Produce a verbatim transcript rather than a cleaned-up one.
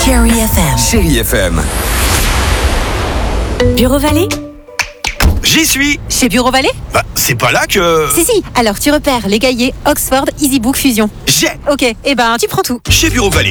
Chérie F M. Chérie F M. Bureau Vallée? J'y suis. Chez Bureau Vallée? Bah, c'est pas là que... Si, si. Alors, tu repères les cahiers Oxford EasyBook Fusion. J'ai. Ok, eh ben, tu prends tout. Chez Bureau Vallée.